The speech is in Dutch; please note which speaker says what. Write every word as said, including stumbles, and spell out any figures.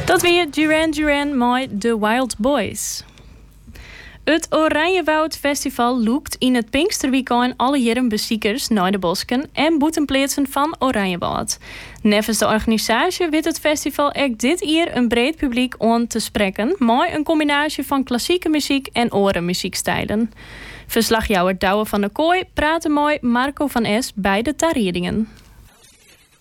Speaker 1: Dat weer Duran Duran met The Wild Boys. Het Oranjewoud Festival loekt in het Pinksterweekend alle jaren bezoekers naar de bosken en boetenplaatsen van Oranjewoud. Nevens de organisatie weet het festival ook dit jaar een breed publiek aan te spreken, met een combinatie van klassieke muziek en orenmuziekstijlen. Verslagjouwer Douwe van der Kooi praatte mooi Marco van Es bij de Tarrieringen.